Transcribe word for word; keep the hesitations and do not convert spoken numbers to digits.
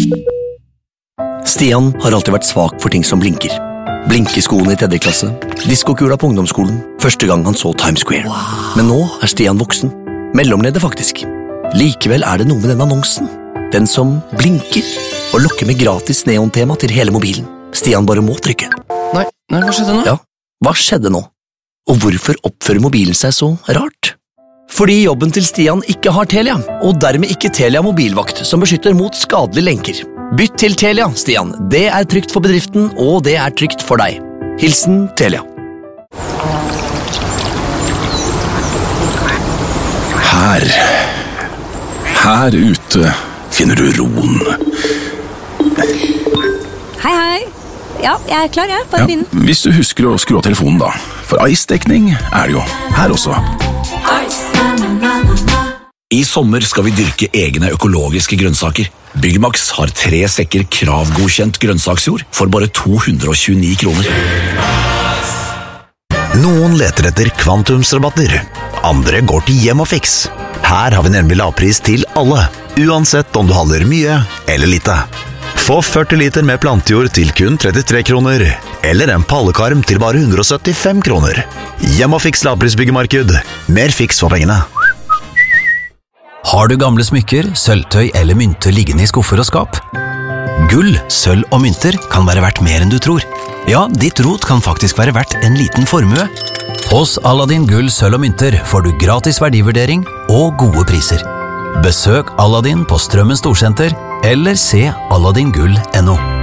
Stian har alltid vært svak for ting som blinker. Blinkeskoene i tredje klasse, diskokula på ungdomsskolen, første gang han så Times Square. Men nå er Stian voksen, mellomleder faktisk. Likevel er det noe med den annonsen. Den som blinker og lokker med gratis neontema til hele mobilen. Stian bare må trykke. Nei, nei, hva skjedde nå? Ja, hva skjedde nå? Og hvorfor oppfører mobilen seg så rart? Fordi jobben til Stian ikke har Telia, og dermed ikke Telia mobilvakt som beskytter mot skadelige lenker. Bytt til Telia, Stian. Det er trygt for bedriften, og det er trygt for deg. Hilsen Telia. Her. Her ute finner du roen. Hei, hei. Ja, jeg er klar, jeg. Bare Ja, begynn. hvis du husker å skru av telefonen da. For Ice-dekning er det jo her også. I sommer skal vi dyrke egne økologiske grønnsaker. Byggmax har tre sekker kravgodkjent grønnsaksjord for bare to hundre og tjueni kroner. Noen leter etter kvantumsrabatter, andre går til Hjem og Fix. Her har vi nemlig lavpris til alle, uansett om du handler mye eller lite. Få førti liter med plantejord til kun trettitre kroner, eller en pallekarm til bare hundre og syttifem kroner. Hjem og Fix lavprisbyggemarked. Mer fiks for pengene. Har du gamle smykker, sølvtøy eller mynter liggende i skuffer og skap? Gull, sølv og mynter kan være verdt mer enn du tror. Ja, ditt rot kan faktisk være verdt en liten formue. Hos Aladdin Gull, sølv og mynter får du gratis verdivurdering og gode priser. Besøk Aladdin på Strømmen Storsenter, eller se aladdin gull punktum no.